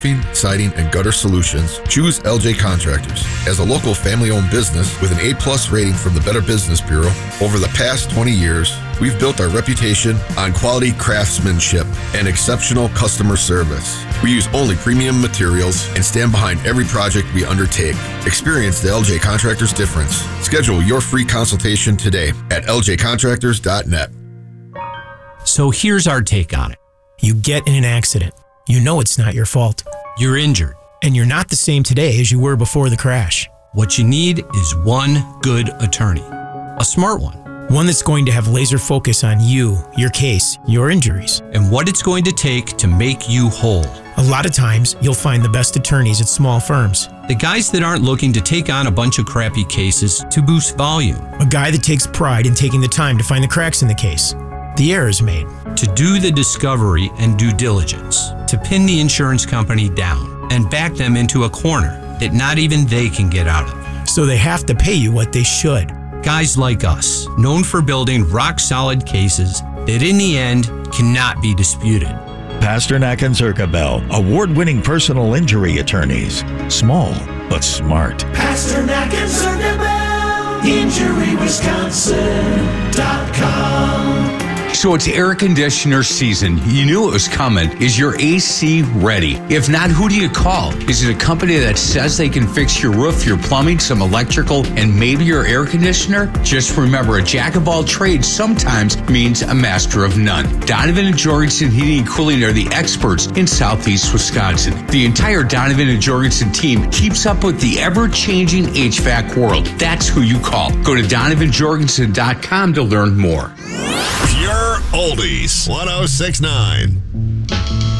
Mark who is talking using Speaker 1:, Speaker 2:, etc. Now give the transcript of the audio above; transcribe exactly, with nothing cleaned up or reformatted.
Speaker 1: siding, and gutter solutions, choose L J Contractors. As a local family-owned business with an A-plus rating from the Better Business Bureau, over the past twenty years, we've built our reputation on quality craftsmanship and exceptional customer service. We use only premium materials and stand behind every project we undertake. Experience the L J Contractors difference. Schedule your free consultation today at L J contractors dot net.
Speaker 2: So here's our take on it.
Speaker 3: You get in an accident. You know it's not your fault.
Speaker 2: You're injured.
Speaker 3: And you're not the same today as you were before the crash.
Speaker 2: What you need is one good attorney. A smart one.
Speaker 3: One that's going to have laser focus on you, your case, your injuries.
Speaker 2: And what it's going to take to make you whole.
Speaker 3: A lot of times, you'll find the best attorneys at small firms.
Speaker 2: The guys that aren't looking to take on a bunch of crappy cases to boost volume.
Speaker 3: A guy that takes pride in taking the time to find the cracks in the case. The errors made.
Speaker 2: To do the discovery and due diligence. To pin the insurance company down and back them into a corner that not even they can get out of.
Speaker 3: So they have to pay you what they should.
Speaker 2: Guys like us, known for building rock-solid cases that in the end cannot be disputed.
Speaker 4: Pasternak and Zirkabel, award-winning personal injury attorneys. Small, but smart.
Speaker 5: Pasternak and Zirkabel, injury wisconsin dot com.
Speaker 6: So it's air conditioner season. You knew it was coming. Is your A C ready? If not, who do you call? Is it a company that says they can fix your roof, your plumbing, some electrical, and maybe your air conditioner? Just remember, a jack of all trades sometimes means a master of none. Donovan and Jorgensen Heating and Cooling are the experts in Southeast Wisconsin. The entire Donovan and Jorgensen team keeps up with the ever-changing H V A C world. That's who you call. Go to donovan jorgensen dot com to learn more.
Speaker 7: Pure Oldies, one oh six point nine.